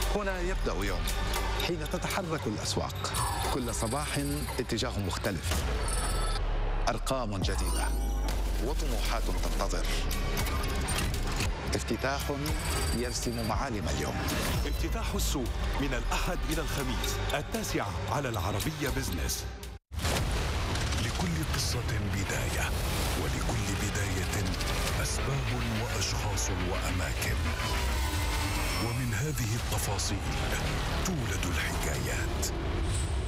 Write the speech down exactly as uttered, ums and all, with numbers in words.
هنا يبدأ يوم حين تتحرك الأسواق، كل صباح اتجاه مختلف، أرقام جديدة وطموحات تنتظر، افتتاح يرسم معالم اليوم. افتتاح السوق من الأحد إلى الخميس التاسعة على العربية بزنس. لكل قصة بداية، ولكل بداية أسباب وأشخاص وأماكن، ومن هذه التفاصيل تولد الحكايات.